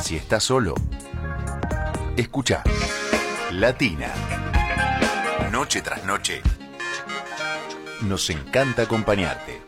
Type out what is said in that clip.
Si estás solo, escucha Latina. Noche tras noche, nos encanta acompañarte.